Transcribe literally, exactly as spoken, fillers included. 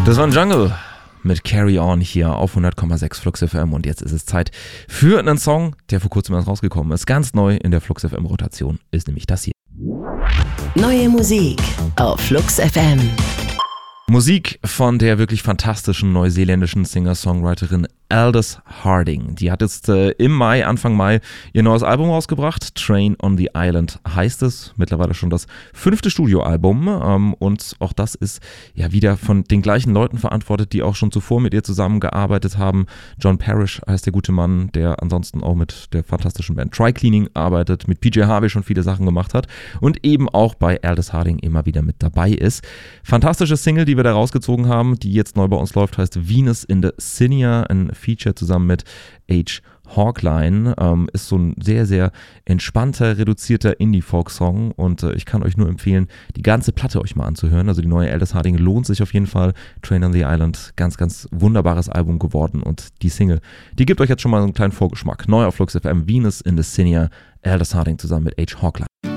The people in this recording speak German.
Das war ein Jungle mit Carry On hier auf hundert Komma sechs Flux F M und jetzt ist es Zeit für einen Song, der vor kurzem erst rausgekommen ist. Ganz neu in der Flux F M Rotation ist nämlich das hier. Neue Musik auf Flux F M. Musik von der wirklich fantastischen neuseeländischen Singer-Songwriterin Aldous Harding. Die hat jetzt äh, im Mai, Anfang Mai, ihr neues Album rausgebracht. Train on the Island heißt es. Mittlerweile schon das fünfte Studioalbum. Ähm, und auch das ist ja wieder von den gleichen Leuten verantwortet, die auch schon zuvor mit ihr zusammengearbeitet haben. John Parrish heißt der gute Mann, der ansonsten auch mit der fantastischen Band Try Cleaning arbeitet, mit P J Harvey schon viele Sachen gemacht hat und eben auch bei Aldous Harding immer wieder mit dabei ist. Fantastische Single, die wir da rausgezogen haben, die jetzt neu bei uns läuft, heißt Venus in the Cinia, ein Feature zusammen mit H. Hawkline, ähm, ist so ein sehr, sehr entspannter, reduzierter Indie-Folk-Song und äh, ich kann euch nur empfehlen, die ganze Platte euch mal anzuhören. Also die neue Aldous Harding lohnt sich auf jeden Fall. Train on the Island, ganz, ganz wunderbares Album geworden und die Single, die gibt euch jetzt schon mal so einen kleinen Vorgeschmack. Neu auf Flux F M, Venus in the Cinia, Aldous Harding zusammen mit H. Hawkline.